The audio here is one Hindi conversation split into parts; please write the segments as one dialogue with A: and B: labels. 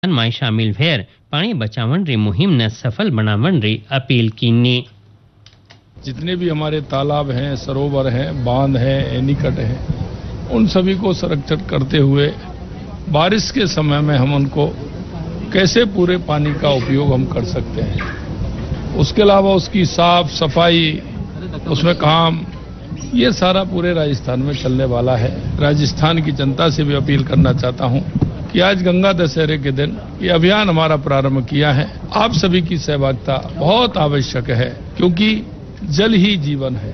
A: માં શામિલ વેર પાણી બચાવણ રી મુહિમને સફળ બનાવણ રી अपील कीनी।
B: जितने भी हमारे तालाब हैं, सरोवर हैं, बांध हैं, एनीकट हैं, उन सभी को संरक्षित करते हुए बारिश के समय में हम उनको कैसे पूरे पानी का उपयोग हम कर सकते हैं, उसके अलावा उसकी साफ सफाई, उसमें काम, ये सारा पूरे राजस्थान में चलने वाला है। राजस्थान की जनता से भी अपील करना चाहता हूं कि आज गंगा दशहरे के दिन ये अभियान हमारा प्रारंभ किया है। आप सभी की सहभागिता बहुत आवश्यक है, क्योंकि जल ही जीवन है।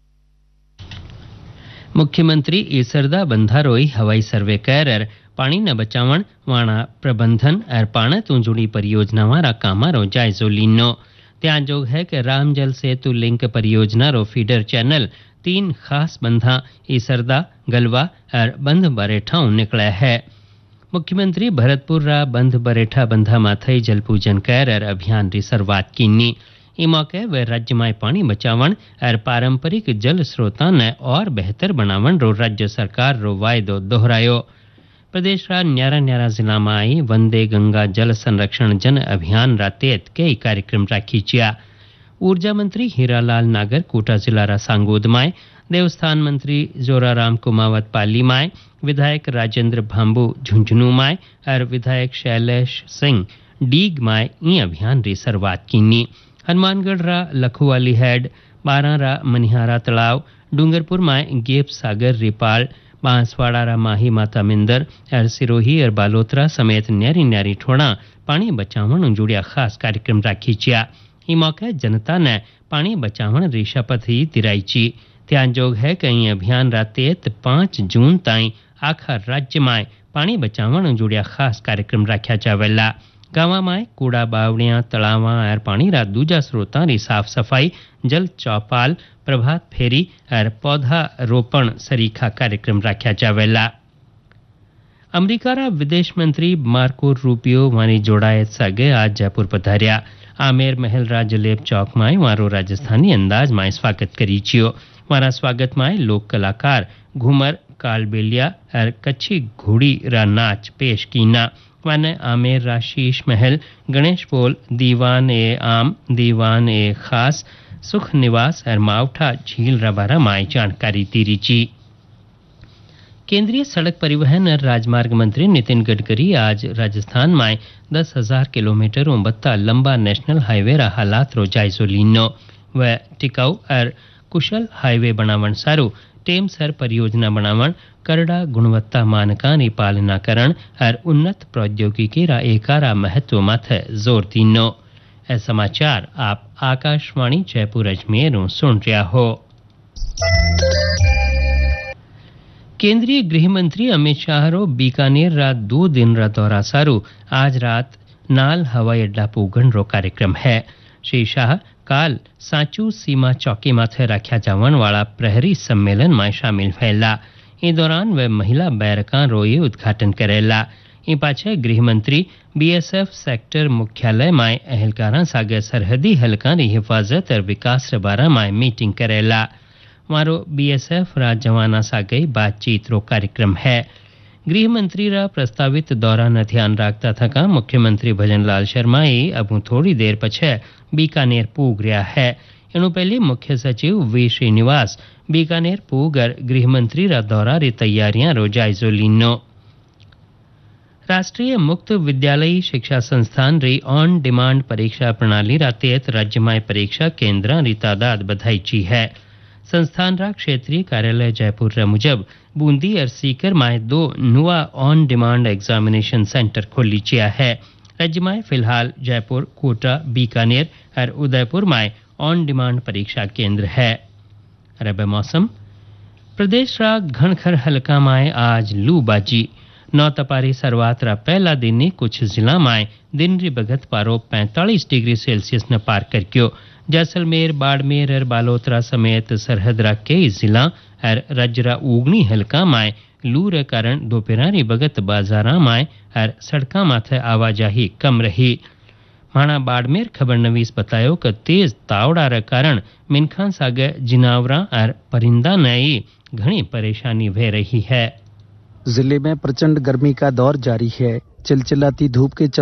A: मुख्यमंत्री ईसरदा बंधारोई हवाई सर्वे कर पानी न बचावण वाणा प्रबंधन और पाणत जुड़ी परियोजना वाला कामारो जायजो लीनो। त्यां जोग है कि राम जल सेतु लिंक परियोजना रो फीडर चैनल 3 खास बंधा ईसरदा, गलवा और बंध बरेठा निकला है। मुख्यमंत्री भरतपुर रा बंध बरेठा बंधा माथई जल पूजन कर अभियान री शुरुआत कीनी। ई मौके वे राज्य में पानी बचावण और पारंपरिक जल स्रोता ने और बेहतर बनावण रो राज्य सरकार रो वायदो दोहरायो। प्रदेश रा न्यारा न्यारा जिला में आई वंदे गंगा जल संरक्षण जन अभियान रा तहत कई कार्यक्रम राखी चिया। ऊर्जा मंत्री हीरालाल नागर कोटा जिला रा सांगोद माय, देवस्थान मंत्री जोराराम कुमावत पाली माय, विधायक राजेंद्र भांबू झुंझुनू माय और विधायक शैलेश सिंह डीग माय ई अभियान री शुरुआत कीनी। हनुमानगढ़ रा लखुवाली हेड, बारा रा मनिहारा तलाव, डूंगरपुर माय गेप सागर रिपाल, बांसवाड़ा रा माही माता मिंदर और सिरोही और बालोतरा समेत न्यारी न्यारी ठोड़ा पानी बचावण जुड़िया खास कार्यक्रम राखी चिया। ई मौके जनता ने पानी बचावण री शपथ ही दिराई ची। ध्यान जोग है कि अभियान रा तहत 5 जून ताई आखा राज्य में पानी बचावण जुड़िया खास कार्यक्रम राख्या जावेला। गांव में कूड़ा बावड़िया, तलावा और पानी रा दूजा स्रोता री साफ सफाई, जल चौपाल, प्रभात फेरी और पौधा रोपण सरीखा कार्यक्रम राख्या जावेला। अमेरिका रा विदेश मंत्री मार्को रूपियो वानी जोड़ाए सागे आज जयपुर पधार्या। आमेर महल रा जलेब चौक में वारो राजस्थानी अंदाज में स्वागत करी छियो। मारा स्वागत में लोक कलाकार घूमर, कालबेलिया और कच्छी घोड़ी रा नाच पेश कीना। माने आमेर रा शीश महल, गणेश पोल, दीवान ए आम, दीवान ए खास, सुख निवास और मावठा झील रा बारा में जानकारी तीरी ची। केंद्रीय सड़क परिवहन और राजमार्ग मंत्री नितिन गडकरी आज राजस्थान में 10,000 किलोमीटर बत्ता लंबा नेशनल हाईवे रा हालात रो जायजो लीनो। व टिकाऊ और कुशल हाईवे बनावण सारू टेमसर परियोजना बनावण, करड़ा गुणवत्ता मानका री पालना करण और उन्नत प्रौद्योगिकी रा एकारा महत्व माथे जोर दीनो। ए समाचार आप आकाशवाणी जयपुर अजमेर सुन रहा हो। केंद्रीय गृह मंत्री अमित शाह रो बीकानेर रा 2 दिन रा दौरा सारू आज रात नाल हवाई अड्डा पूगण रो कार्यक्रम है। श्री शाह काल सांचू सीमा चौकी माथे रख्या जावन वाला प्रहरी सम्मेलन में शामिल भैला। इस दौरान वे महिला बैरका रोये उद्घाटन करेला। इन पाछे गृह मंत्री बीएसएफ सेक्टर मुख्यालय में अहलकारा सागे सरहदी हलका री हिफाजत और विकास बारा में मीटिंग करेला। मारो बीएसएफ रा जवाना सागे बातचीत रो कार्यक्रम है। गृह मंत्री रा प्रस्तावित दौरा न ध्यान रखता थका मुख्यमंत्री भजनलाल शर्मा अब थोड़ी देर पछे बीकानेर पूग रहा है। इनु पहले मुख्य सचिव वी श्रीनिवास बीकानेर पूगर गृह मंत्री रा दौरा री तैयारियां रो जायजो लीनो। राष्ट्रीय मुक्त विद्यालयी शिक्षा संस्थान री ऑन डिमांड परीक्षा प्रणाली रा तहत राज्य में परीक्षा केंद्र री तादाद बढ़ाई ची है। संस्थान रा क्षेत्रीय कार्यालय जयपुर रा मुजब बूंदी और सीकर में 2 नुआ ऑन डिमांड एग्जामिनेशन सेंटर खोली चिया है। राज्य में फिलहाल जयपुर, कोटा, बीकानेर और उदयपुर में ऑन डिमांड परीक्षा केंद्र है। रबे मौसम प्रदेश रा घनखर हल्का में आज लू बाजी। 9 तपारी सर्वात रा पहला दिन कुछ जिला में दिन री बगत पारो 45 डिग्री सेल्सियस न पार करक्यो। जैसलमेर, बाड़मेर और बालोतरा समेत सरहद रा कई जिला और राज्य रा उगनी हल्का में लू रे कारण दोपहरी बगत बाजारा में और सड़का माथे आवाजाही कम रही। माणा बाड़मेर खबर नवीस बतायो कि तेज तावड़ा रे कारण मिनखा सागे जिनावरा और परिंदा ने घनी परेशानी वे रही है।
C: जिले में प्रचंड गर्मी का दौर जारी है। चिलचिलाती धूप के